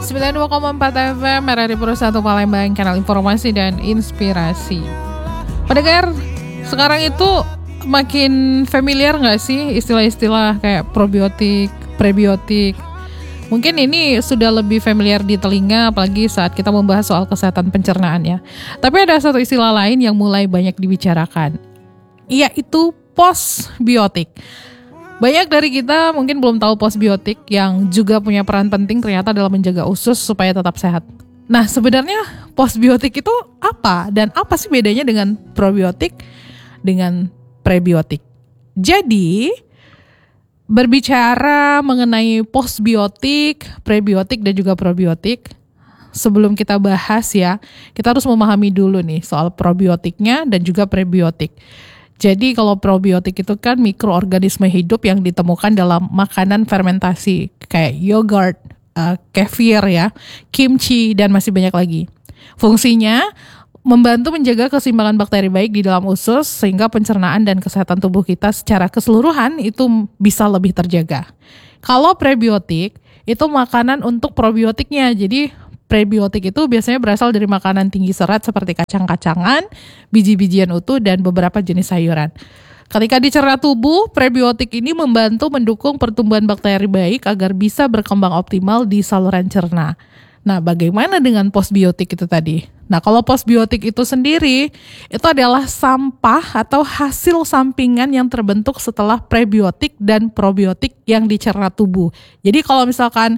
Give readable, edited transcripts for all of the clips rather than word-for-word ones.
92,4 FM RRI Pro 1 Palembang, kanal informasi dan inspirasi. Pendengar, sekarang itu makin familiar gak sih istilah-istilah kayak probiotik, prebiotik? Mungkin ini sudah lebih familiar di telinga, apalagi saat kita membahas soal kesehatan pencernaan ya. Tapi ada satu istilah lain yang mulai banyak dibicarakan, yaitu postbiotik. Banyak dari kita mungkin belum tahu postbiotik yang juga punya peran penting ternyata dalam menjaga usus supaya tetap sehat. Nah, sebenarnya postbiotik itu apa? Dan apa sih bedanya dengan probiotik dengan prebiotik? Jadi, berbicara mengenai postbiotik, prebiotik dan juga probiotik, sebelum kita bahas ya, kita harus memahami dulu nih soal probiotiknya dan juga prebiotik. Jadi kalau probiotik itu kan mikroorganisme hidup yang ditemukan dalam makanan fermentasi kayak yogurt, kefir ya, kimchi dan masih banyak lagi. Fungsinya membantu menjaga keseimbangan bakteri baik di dalam usus sehingga pencernaan dan kesehatan tubuh kita secara keseluruhan itu bisa lebih terjaga. Kalau prebiotik itu makanan untuk probiotiknya. Jadi prebiotik itu biasanya berasal dari makanan tinggi serat seperti kacang-kacangan, biji-bijian utuh, dan beberapa jenis sayuran. Ketika dicerna tubuh, prebiotik ini membantu mendukung pertumbuhan bakteri baik agar bisa berkembang optimal di saluran cerna. Nah, bagaimana dengan postbiotik itu tadi? Nah, kalau postbiotik itu sendiri, itu adalah sampah atau hasil sampingan yang terbentuk setelah prebiotik dan probiotik yang dicerna tubuh. Jadi kalau misalkan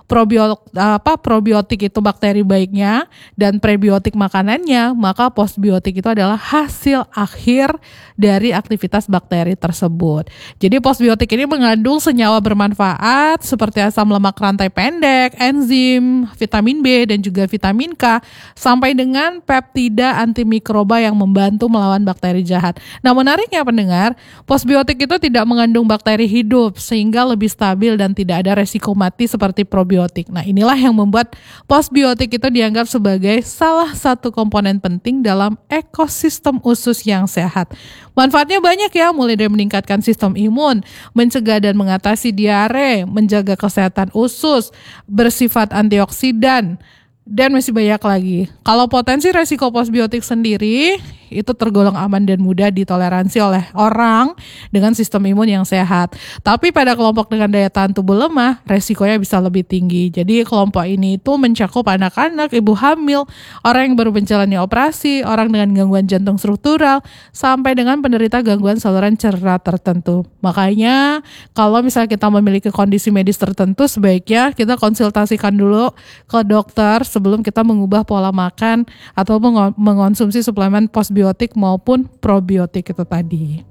probiotik itu bakteri baiknya dan prebiotik makanannya, maka postbiotik itu adalah hasil akhir dari aktivitas bakteri tersebut. Jadi postbiotik ini mengandung senyawa bermanfaat seperti asam lemak rantai pendek, enzim, vitamin B dan juga vitamin K sampai dengan peptida antimikroba yang membantu melawan bakteri jahat. Nah, menariknya pendengar, postbiotik itu tidak mengandung bakteri hidup sehingga lebih stabil dan tidak ada resiko mati seperti probiotik. Nah, inilah yang membuat postbiotik itu dianggap sebagai salah satu komponen penting dalam ekosistem usus yang sehat. Manfaatnya banyak ya, mulai dari meningkatkan sistem imun, mencegah dan mengatasi diare, menjaga kesehatan usus, bersifat antioksidan, dan masih banyak lagi. Kalau potensi resiko postbiotik sendiri itu tergolong aman dan mudah ditoleransi oleh orang dengan sistem imun yang sehat. Tapi pada kelompok dengan daya tahan tubuh lemah, resikonya bisa lebih tinggi. Jadi kelompok ini itu mencakup anak-anak, ibu hamil, orang yang baru menjalani operasi, orang dengan gangguan jantung struktural, sampai dengan penderita gangguan saluran cerna tertentu. Makanya kalau misalnya kita memiliki kondisi medis tertentu, sebaiknya kita konsultasikan dulu ke dokter sebelum kita mengubah pola makan atau mengonsumsi suplemen postbiotik maupun probiotik itu tadi.